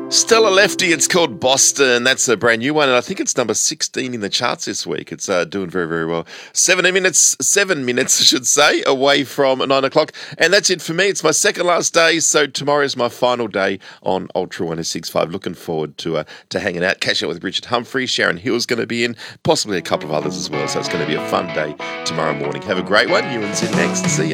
Stella Lefty, it's called Boston. That's a brand new one, and I think it's number 16 in the charts this week. It's doing very, very well. 7 minutes, I should say, away from 9 o'clock. And that's it for me. It's my second last day, so tomorrow's my final day on Ultra 106.5. Looking forward to hanging out, catching up with Richard Humphrey. Sharon Hill's going to be in, possibly a couple of others as well. So it's going to be a fun day tomorrow morning. Have a great one. You and Sid next. See ya.